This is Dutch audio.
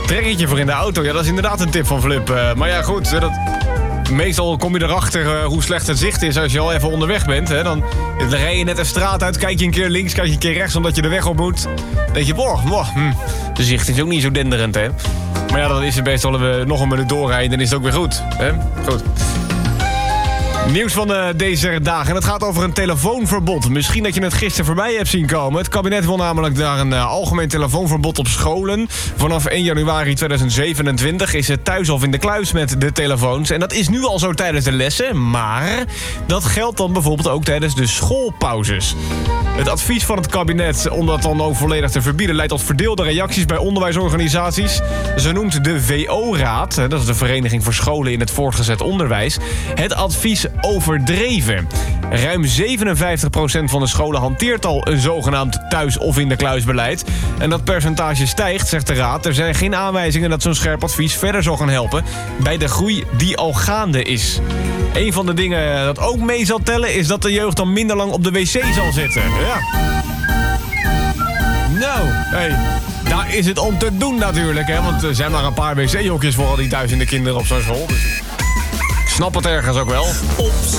Trekkertje voor in de auto, ja, dat is inderdaad een tip van Flip. Maar ja, goed, meestal kom je erachter hoe slecht het zicht is als je al even onderweg bent. Hè? Dan rij je net de straat uit, kijk je een keer links, kijk je een keer rechts omdat je de weg op moet. Dan denk je, de zicht is ook niet zo denderend, hè. Maar ja, dan is het best wel nog een minuut doorrijden, dan is het ook weer goed. Hè? Goed. Nieuws van deze dagen. En het gaat over een telefoonverbod. Misschien dat je het gisteren voorbij hebt zien komen. Het kabinet wil namelijk daar een algemeen telefoonverbod op scholen. Vanaf 1 januari 2027 is het thuis of in de kluis met de telefoons. En dat is nu al zo tijdens de lessen. Maar dat geldt dan bijvoorbeeld ook tijdens de schoolpauzes. Het advies van het kabinet om dat dan ook volledig te verbieden leidt tot verdeelde reacties bij onderwijsorganisaties. Ze noemt de VO-raad, dat is de Vereniging voor Scholen in het Voortgezet Onderwijs, het advies overdreven. Ruim 57% van de scholen hanteert al een zogenaamd thuis- of in de kluisbeleid. En dat percentage stijgt, zegt de raad. Er zijn geen aanwijzingen dat zo'n scherp advies verder zal gaan helpen bij de groei die al gaande is. Een van de dingen dat ook mee zal tellen is dat de jeugd dan minder lang op de wc zal zitten. Ja. Nou, daar is het om te doen natuurlijk, hè. Want er zijn maar een paar wc-hokjes voor al die duizenden kinderen op zo'n school. Dus ik snap het ergens ook wel.